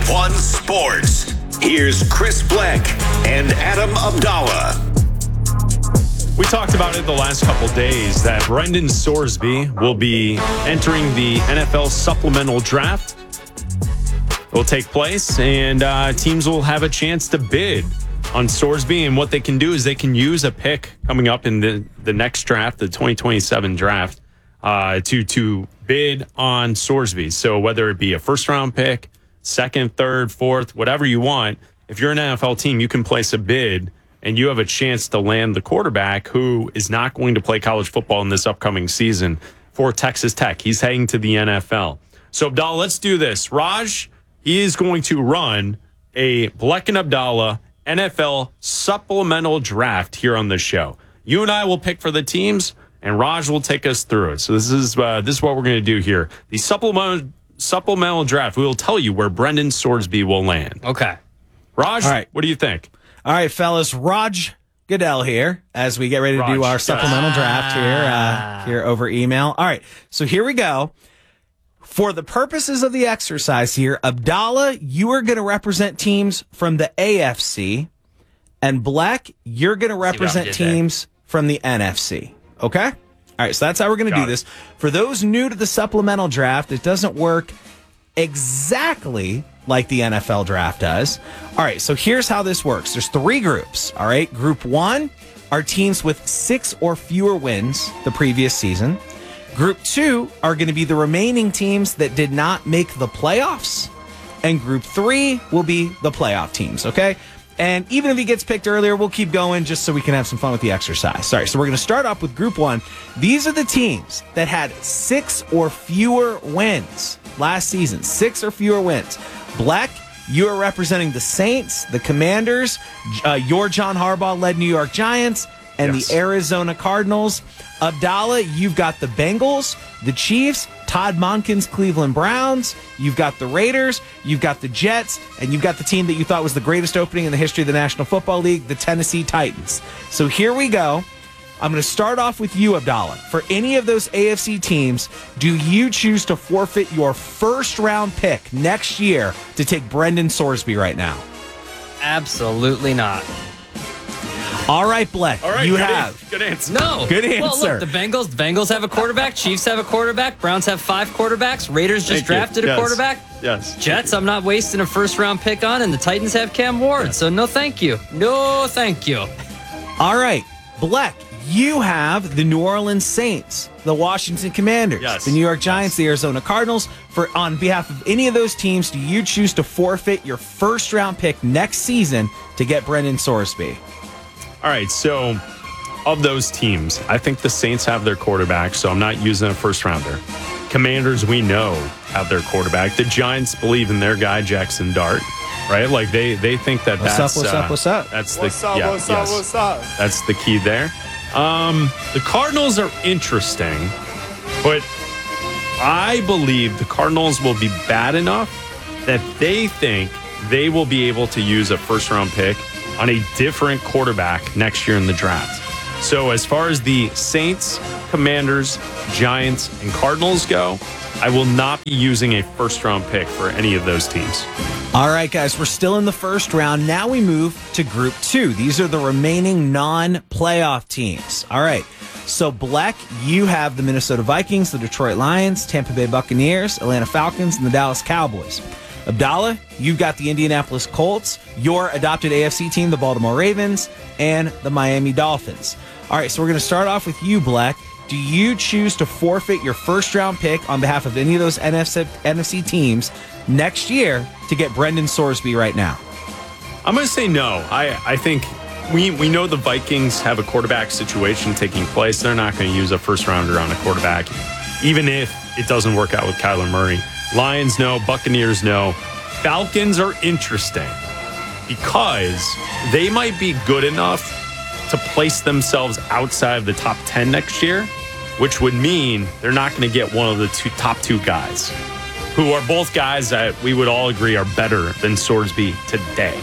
One Sports. Here's Chris Bleck and Adam Abdallah. We talked about it the last couple days that Brendan Sorsby will be entering the NFL supplemental draft. It will take place, and teams will have a chance to bid on Sorsby. And what they can do is they can use a pick coming up in the next draft, the 2027 draft, to bid on Sorsby. So whether it be a first-round pick, second, third, fourth, whatever you want, if you're an NFL team, you can place a bid and you have a chance to land the quarterback who is not going to play college football in this upcoming season for Texas Tech. He's heading to the NFL. So, Abdallah, let's do this. Raj, he is going to run a Bleck and Abdallah NFL supplemental draft here on the show. You and I will pick for the teams, and Raj will take us through it. So this is what we're going to do here. The supplemental draft, we will tell you where Brendan Sorsby will land. Okay. Raj, all right. What do you think? All right, fellas, Raj Goodell here as we get ready to do our supplemental draft here over email. All right, so here we go. For the purposes of the exercise here, Abdallah, you are going to represent teams from the AFC, and Bleck, you're going to represent teams from the NFC. Okay? All right, so that's how we're going to do this. For those new to the supplemental draft, it doesn't work exactly like the NFL draft does. All right, so here's how this works. There's 3 groups, all right? Group 1 are teams with 6 or fewer wins the previous season. Group 2 are going to be the remaining teams that did not make the playoffs. And Group 3 will be the playoff teams, okay? And even if he gets picked earlier, we'll keep going just so we can have some fun with the exercise. Sorry, so we're going to start off with Group 1. These are the teams that had 6 or fewer wins last season. 6 or fewer wins. Bleck, you are representing the Saints, the Commanders, your John Harbaugh-led New York Giants, and the Arizona Cardinals. Abdallah, you've got the Bengals, the Chiefs, Todd Monken's Cleveland Browns. You've got the Raiders, you've got the Jets, and you've got the team that you thought was the greatest opening in the history of the National Football League, the Tennessee Titans. So here we go. I'm going to start off with you, Abdallah. For any of those AFC teams, do you choose to forfeit your first-round pick next year to take Brendan Sorsby right now? Absolutely not. All right, Bleck, All right, you good have. Good answer. No. Good answer. Well, look, the Bengals have a quarterback. Chiefs have a quarterback. Browns have 5 quarterbacks. Raiders just drafted a quarterback. Yes. Jets, I'm not wasting a first-round pick on, and the Titans have Cam Ward. So no thank you. No thank you. All right, Bleck, you have the New Orleans Saints, the Washington Commanders, the New York Giants, the Arizona Cardinals. On behalf of any of those teams, do you choose to forfeit your first-round pick next season to get Brendan Sorsby? All right, so of those teams, I think the Saints have their quarterback, so I'm not using a first-rounder. Commanders, we know, have their quarterback. The Giants believe in their guy, Jackson Dart, right? Like, they think that what's that's... What's up? That's what's the, up, what's up? That's the key there. The Cardinals are interesting, but I believe the Cardinals will be bad enough that they think they will be able to use a first-round pick on a different quarterback next year in the draft. So as far as the Saints, Commanders, Giants, and Cardinals go, I will not be using a first-round pick for any of those teams. All right, guys, we're still in the first round. Now we move to Group 2. These are the remaining non-playoff teams. All right, so Bleck, you have the Minnesota Vikings, the Detroit Lions, Tampa Bay Buccaneers, Atlanta Falcons, and the Dallas Cowboys. Abdallah, you've got the Indianapolis Colts, your adopted AFC team, the Baltimore Ravens, and the Miami Dolphins. All right, so we're going to start off with you, Bleck. Do you choose to forfeit your first-round pick on behalf of any of those NFC teams next year to get Brendan Sorsby right now? I'm going to say no. I think we know the Vikings have a quarterback situation taking place. They're not going to use a first-rounder on a quarterback, even if it doesn't work out with Kyler Murray. Lions, no. Buccaneers, no. Falcons are interesting because they might be good enough to place themselves outside of the top 10 next year, which would mean they're not going to get one of the top two guys, who are both guys that we would all agree are better than Sorsby today.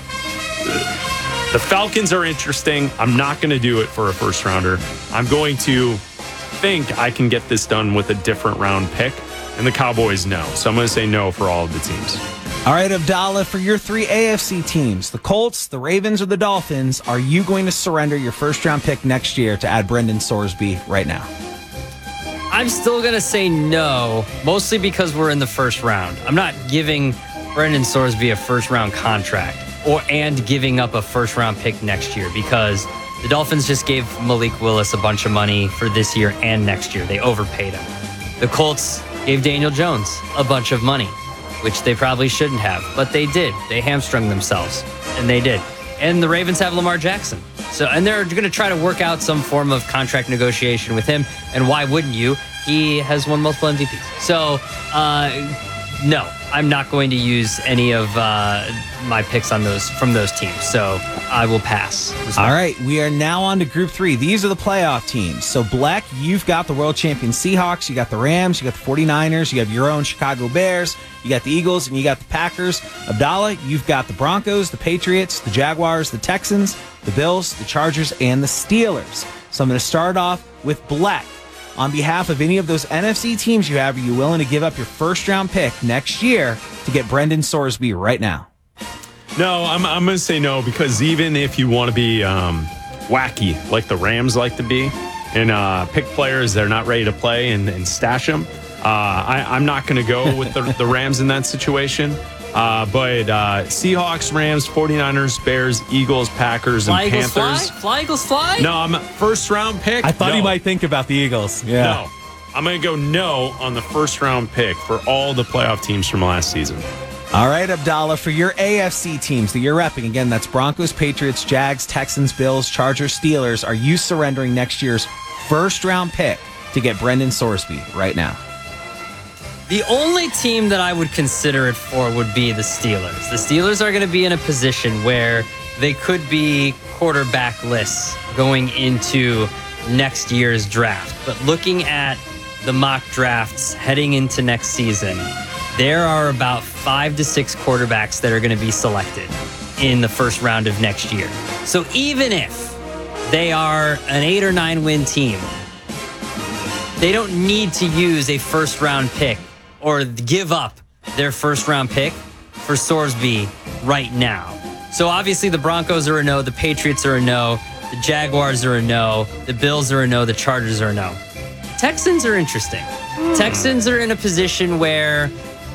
The Falcons are interesting. I'm not going to do it for a first rounder. I'm going to think I can get this done with a different round pick, and the Cowboys, no. So I'm going to say no for all of the teams. All right, Abdallah, for your 3 AFC teams, the Colts, the Ravens, or the Dolphins, are you going to surrender your first-round pick next year to add Brendan Sorsby right now? I'm still going to say no, mostly because we're in the first round. I'm not giving Brendan Sorsby a first-round contract and giving up a first-round pick next year because the Dolphins just gave Malik Willis a bunch of money for this year and next year. They overpaid him. The Colts gave Daniel Jones a bunch of money, which they probably shouldn't have, but they did. They hamstrung themselves, and they did. And the Ravens have Lamar Jackson. And they're going to try to work out some form of contract negotiation with him. And why wouldn't you? He has won multiple MVPs. So, no, I'm not going to use any of my picks from those teams. So I will pass. All right, we are now on to Group 3. These are the playoff teams. So, Black, you've got the world champion Seahawks, you got the Rams, you got the 49ers, you have your own Chicago Bears, you got the Eagles, and you got the Packers. Abdallah, you've got the Broncos, the Patriots, the Jaguars, the Texans, the Bills, the Chargers, and the Steelers. So I'm going to start off with Black. On behalf of any of those NFC teams you have, are you willing to give up your first-round pick next year to get Brendan Sorsby right now? No, I'm going to say no because even if you want to be wacky like the Rams like to be and pick players that are not ready to play and stash them, I'm not going to go with the Rams in that situation. But Seahawks, Rams, 49ers, Bears, Eagles, Packers, and Panthers. Fly, Eagles, fly? No, I'm first-round pick. I thought you might think about the Eagles. Yeah. No. I'm going to go no on the first-round pick for all the playoff teams from last season. All right, Abdallah, for your AFC teams that you're repping, again, that's Broncos, Patriots, Jags, Texans, Bills, Chargers, Steelers. Are you surrendering next year's first-round pick to get Brendan Sorsby right now? The only team that I would consider it for would be the Steelers. The Steelers are going to be in a position where they could be quarterbackless going into next year's draft. But looking at the mock drafts heading into next season, there are about 5 to 6 quarterbacks that are going to be selected in the first round of next year. So even if they are an 8 or 9 win team, they don't need to use a first round pick or give up their first-round pick for Sorsby right now. So obviously the Broncos are a no, the Patriots are a no, the Jaguars are a no, the Bills are a no, the Chargers are a no. Texans are interesting. Texans are in a position where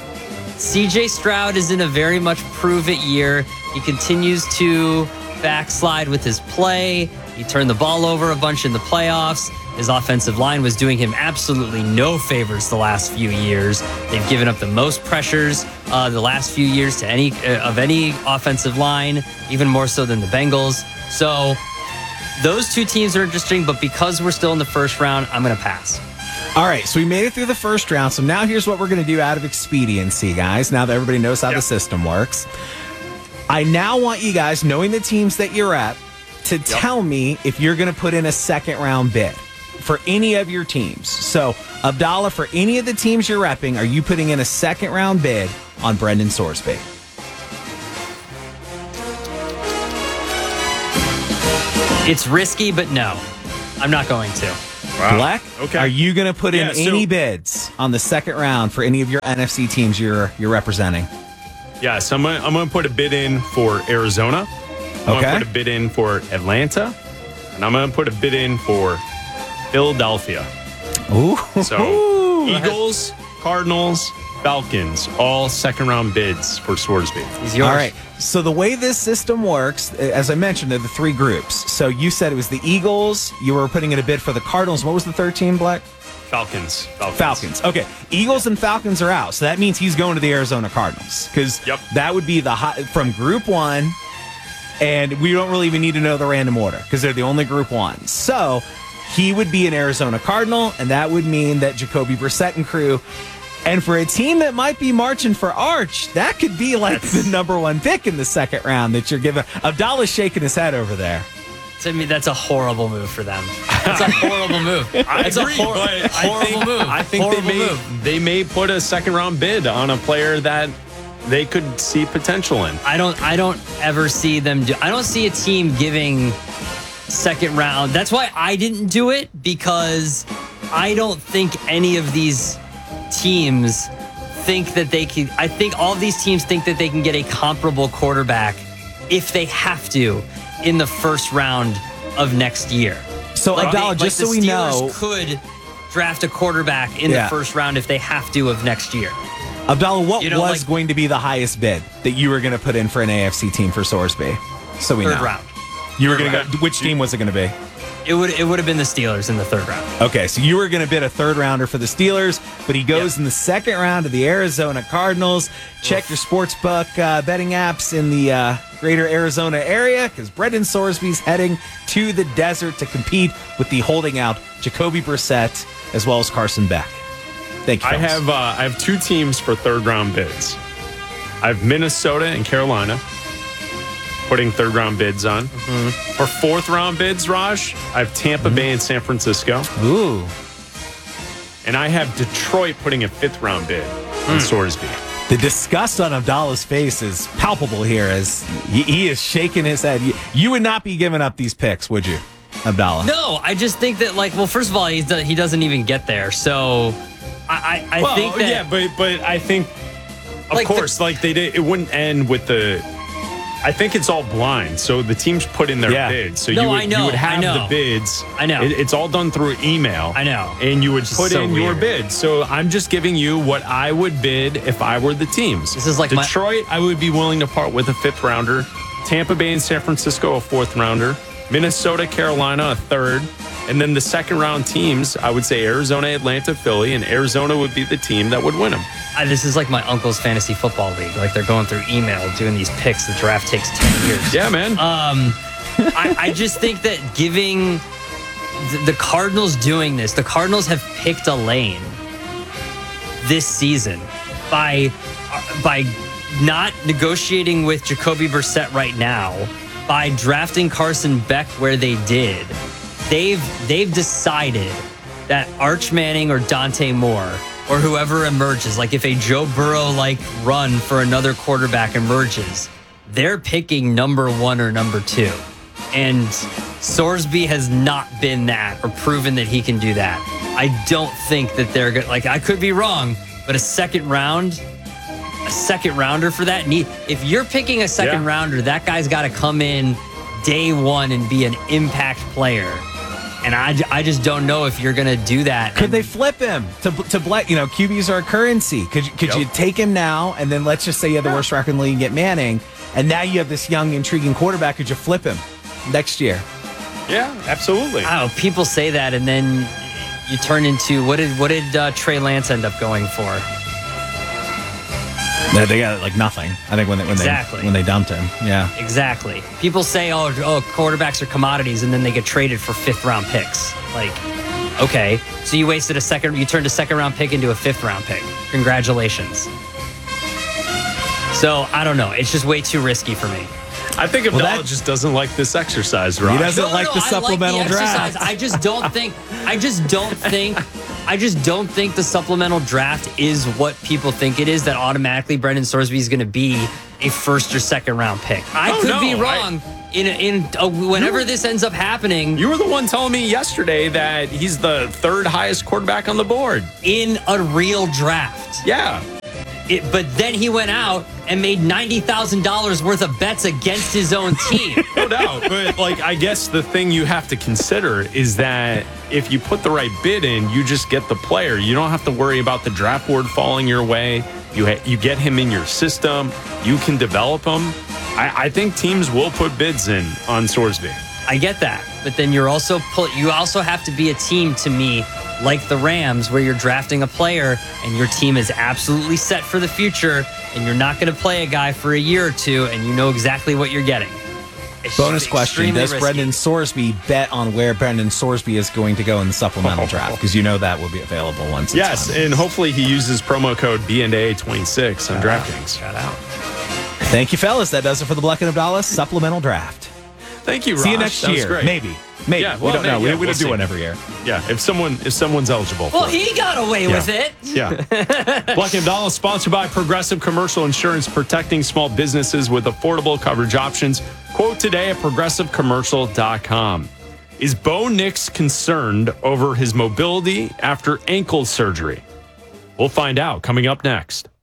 CJ Stroud is in a very much prove-it year. He continues to backslide with his play. He turned the ball over a bunch in the playoffs. His offensive line was doing him absolutely no favors the last few years. They've given up the most pressures the last few years to any offensive line, even more so than the Bengals. So those two teams are interesting, but because we're still in the first round, I'm going to pass. All right, so we made it through the first round. So now here's what we're going to do out of expediency, guys. Now that everybody knows how the system works. I now want you guys, knowing the teams that you're at, to tell me if you're going to put in a second-round bid for any of your teams. So, Abdallah, for any of the teams you're repping, are you putting in a second-round bid on Brendan Sorsby? It's risky, but no. I'm not going to. Wow. Black, okay. Are you going to put in any bids on the second round for any of your NFC teams you're representing? Yes, I'm going to put a bid in for Arizona. I'm going to put a bid in for Atlanta. And I'm going to put a bid in for Philadelphia. Ooh. So, Eagles, Cardinals, Falcons, all second-round bids for Sorsby. He's yours. All right. So the way this system works, as I mentioned, they're the 3 groups. So you said it was the Eagles. You were putting in a bid for the Cardinals. What was the third team, Black? Falcons. Okay. Eagles and Falcons are out. So that means he's going to the Arizona Cardinals. Because that would be from Group 1. And we don't really even need to know the random order because they're the only Group 1. So he would be an Arizona Cardinal, and that would mean that Jacoby Brissett and crew. And for a team that might be marching for Arch, that could be like the number 1 pick in the second round that you're giving. Abdallah's shaking his head over there. To me, that's a horrible move for them. That's a horrible move. It's a horrible move. I think they may put a second-round bid on a player that they could see potential in. I don't ever see them do. I don't see a team giving second round. That's why I didn't do it, because I don't think any of these teams think that they can. I think all of these teams think that they can get a comparable quarterback if they have to in the first round of next year. So, Abdallah, just so we know, the Steelers could draft a quarterback in the first round if they have to of next year. Abdallah, what was going to be the highest bid that you were going to put in for an AFC team for Sorsby? So we know. Third round. You were going to go. Which team was it going to be? It would have been the Steelers in the third round. Okay, so you were going to bid a third rounder for the Steelers, but he goes in the second round to the Arizona Cardinals. Check your sportsbook betting apps in the greater Arizona area because Brendan Sorsby's heading to the desert to compete with the holding out Jacoby Brissett as well as Carson Beck. Thank you. I have two teams for third round bids. I have Minnesota and Carolina putting third round bids on. For fourth round bids, Raj, I have Tampa Bay and San Francisco. Ooh. And I have Detroit putting a fifth round bid on Sorsby. The disgust on Abdallah's face is palpable here as he is shaking his head. You would not be giving up these picks, would you, Abdallah? No, I just think that, first of all, he doesn't even get there. So I think that. Yeah, but I think, of course, it wouldn't end with the. I think it's all blind. So the teams put in their bids. So you would have the bids. I know. It's all done through email. I know. And you would put in your bid. So I'm just giving you what I would bid if I were the teams. This is like Detroit, I would be willing to part with a fifth rounder. Tampa Bay and San Francisco, a fourth rounder. Minnesota, Carolina, a third. And then the second round teams, I would say Arizona, Atlanta, Philly, and Arizona would be the team that would win them. This is like my uncle's fantasy football league. Like they're going through email, doing these picks. The draft takes 10 years. Yeah, man. I just think that giving the Cardinals doing this, the Cardinals have picked a lane this season by not negotiating with Jacoby Brissett right now, by drafting Carson Beck where they did. They've decided that Arch Manning or Dante Moore or whoever emerges, like if a Joe Burrow run for another quarterback emerges, they're picking number 1 or number 2. And Sorsby has not been that or proven that he can do that. I don't think that they're good. I could be wrong, but a second rounder for that. If you're picking a second rounder, that guy's got to come in day one and be an impact player. And I just don't know if you're going to do that. Could they flip him to QBs are a currency. Could you take him now and then let's just say you have the worst record in the league and get Manning, and now you have this young, intriguing quarterback. Could you flip him next year? Yeah, absolutely. Oh, people say that, and then you turn into what did Trey Lance end up going for? They got nothing. I think when they dumped him. Yeah. Exactly. People say, oh, quarterbacks are commodities, and then they get traded for fifth round picks. Okay, so you turned a second round pick into a fifth round pick. Congratulations. So I don't know. It's just way too risky for me. I think Abdallah just doesn't like this exercise, right? He doesn't like the supplemental draft. I just don't think the supplemental draft is what people think it is, that automatically Brendan Sorsby is going to be a first or second round pick. I could be wrong. Whenever this ends up happening. You were the one telling me yesterday that he's the third highest quarterback on the board. In a real draft. Yeah. But then he went out and made $90,000 worth of bets against his own team. No doubt. But I guess the thing you have to consider is that if you put the right bid in, you just get the player. You don't have to worry about the draft board falling your way. You get him in your system. You can develop him. I think teams will put bids in on Sorsby. I get that. But then you also have to be a team, to me, like the Rams, where you're drafting a player and your team is absolutely set for the future and you're not going to play a guy for a year or two and you know exactly what you're getting. Bonus question. Does Brendan Sorsby bet on where Brendan Sorsby is going to go in the supplemental draft? Because that will be available once it's done. And hopefully he uses promo code BNDA26 on DraftKings. Shout out. Thank you, fellas. That does it for the Black and Abdallah supplemental draft. Thank you, Raj. See you next year. Great. Maybe. Yeah, we don't know. Yeah, we don't do one every year. Yeah, if someone's eligible. Well, he got away with it. Yeah. Black and Abdallah, sponsored by Progressive Commercial Insurance, protecting small businesses with affordable coverage options. Quote today at progressivecommercial.com. Is Bo Nix concerned over his mobility after ankle surgery? We'll find out coming up next.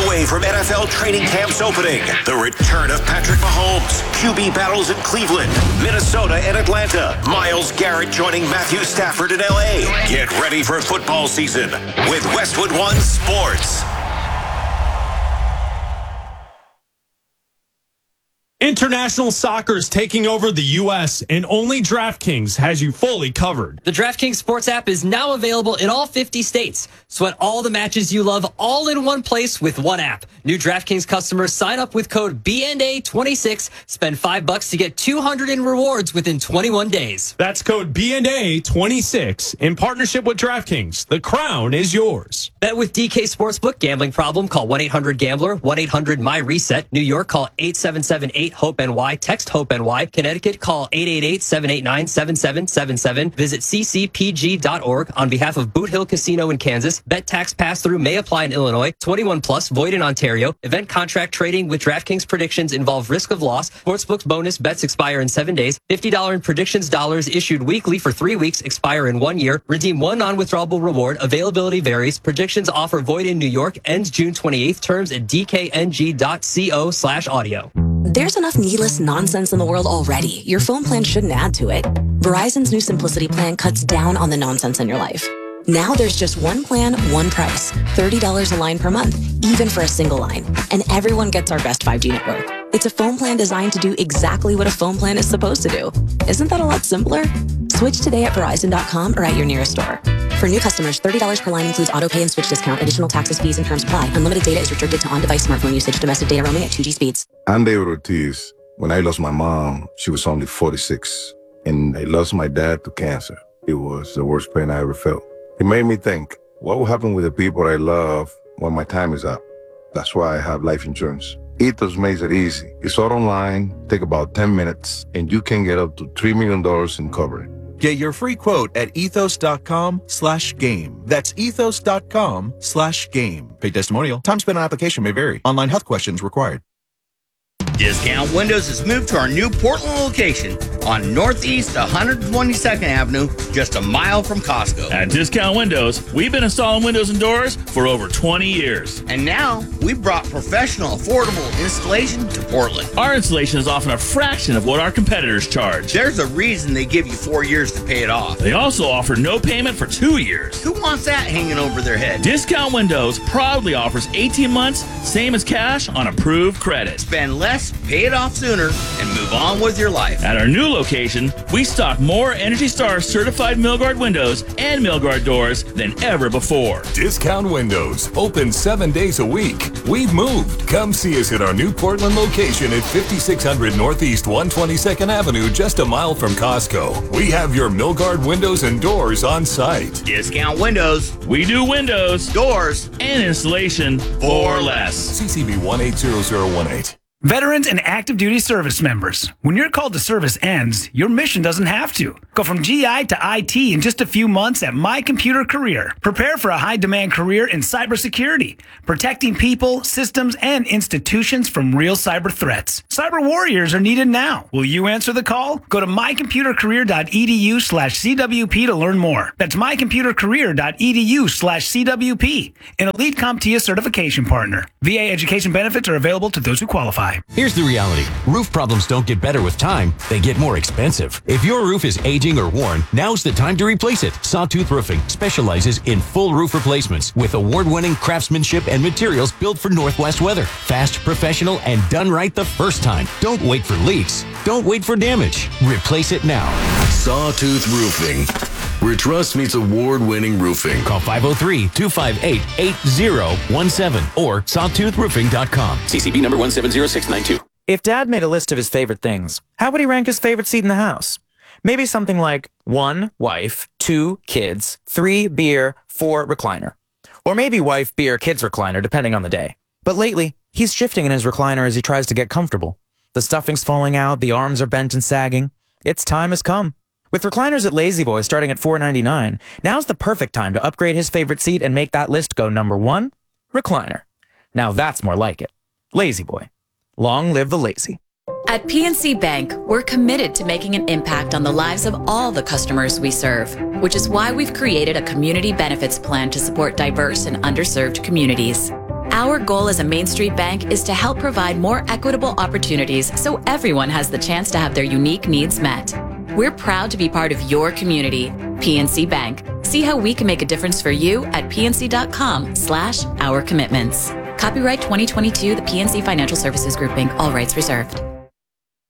away from NFL training camps opening. The return of Patrick Mahomes, QB battles in Cleveland, Minnesota and Atlanta. Myles Garrett joining Matthew Stafford in LA. Get ready for football season with Westwood One Sports. International soccer is taking over the U.S., and only DraftKings has you fully covered. The DraftKings Sports app is now available in all 50 states. Sweat all the matches you love all in one place with one app. New DraftKings customers sign up with code BNA26, spend $5 to get $200 in rewards within 21 days. That's code BNA26 in partnership with DraftKings. The crown is yours. Bet with DK Sportsbook. Gambling problem? Call 1-800-GAMBLER, 1-800-MY-RESET. New York, call 877-8-HOPE-NY. Text HOPE-NY. Connecticut, call 888-789-7777. Visit ccpg.org. On behalf of Boot Hill Casino in Kansas, bet tax pass-through may apply in Illinois. 21 plus, void in Ontario. Event contract trading with DraftKings predictions involve risk of loss. Sportsbook's bonus bets expire in 7 days. $50 in predictions dollars issued weekly for 3 weeks, expire in 1 year. Redeem one non-withdrawable reward. Availability varies. Predictions offer void in New York. Ends June 28th. Terms at dkng.co/audio. There's enough needless nonsense in the world already. Your phone plan shouldn't add to it. Verizon's new Simplicity plan cuts down on the nonsense in your life. Now there's just one plan, one price. $30 a line per month, even for a single line. And everyone gets our best 5G network. It's a phone plan designed to do exactly what a phone plan is supposed to do. Isn't that a lot simpler? Switch today at Verizon.com or at your nearest store. For new customers, $30 per line includes auto pay and switch discount. Additional taxes, fees, and terms apply. Unlimited data is restricted to on-device smartphone usage. Domestic data roaming at 2G speeds. I'm David Ortiz. When I lost my mom, she was only 46. And I lost my dad to cancer. It was the worst pain I ever felt. It made me think, what will happen with the people I love when my time is up? That's why I have life insurance. Ethos makes it easy. It's all online, take about 10 minutes, and you can get up to $3 million in coverage. Get your free quote at ethos.com/game. That's ethos.com/game. Paid testimonial. Time spent on application may vary. Online health questions required. Discount Windows has moved to our new Portland location on Northeast 122nd Avenue, just a mile from Costco. At Discount Windows, we've been installing windows and doors for over 20 years. And now, we've brought professional, affordable installation to Portland. Our installation is often a fraction of what our competitors charge. There's a reason they give you 4 years to pay it off. They also offer no payment for 2 years. Who wants that hanging over their head? Discount Windows proudly offers 18 months, same as cash, on approved credit. Spend less, pay it off sooner, and move on with your life. At our new location, we stock more Energy Star certified Milgard windows and Milgard doors than ever before. Discount Windows, open 7 days a week. We've moved. Come see us at our new Portland location at 5600 Northeast 122nd Avenue, just a mile from Costco. We have your Milgard windows and doors on site. Discount Windows. We do windows, doors, and installation for less. CCB 180018. Veterans and active duty service members, when your call to service ends, your mission doesn't have to. Go from GI to IT in just a few months at My Computer Career. Prepare for a high-demand career in cybersecurity, protecting people, systems, and institutions from real cyber threats. Cyber warriors are needed now. Will you answer the call? Go to mycomputercareer.edu/CWP to learn more. That's mycomputercareer.edu/CWP, an elite CompTIA certification partner. VA education benefits are available to those who qualify. Here's the reality. Roof problems don't get better with time. They get more expensive. If your roof is aging or worn, now's the time to replace it. Sawtooth Roofing specializes in full roof replacements with award-winning craftsmanship and materials built for Northwest weather. Fast, professional, and done right the first time. Don't wait for leaks. Don't wait for damage. Replace it now. Sawtooth Roofing, where trust meets award-winning roofing. Call 503-258-8017 or sawtoothroofing.com. CCB number 170692. If Dad made a list of his favorite things, how would he rank his favorite seat in the house? Maybe something like 1, wife, 2, kids, 3, beer, 4, recliner. Or maybe wife, beer, kids, recliner, depending on the day. But lately, he's shifting in his recliner as he tries to get comfortable. The stuffing's falling out, the arms are bent and sagging. Its time has come. With recliners at Lazy Boy starting at $4.99, now's the perfect time to upgrade his favorite seat and make that list go number 1, recliner. Now that's more like it. Lazy Boy. Long live the lazy. At PNC Bank, we're committed to making an impact on the lives of all the customers we serve, which is why we've created a community benefits plan to support diverse and underserved communities. Our goal as a Main Street bank is to help provide more equitable opportunities so everyone has the chance to have their unique needs met. We're proud to be part of your community. PNC Bank. See how we can make a difference for you at pnc.com/ourcommitments. Copyright 2022, the PNC Financial Services Group, Inc., all rights reserved.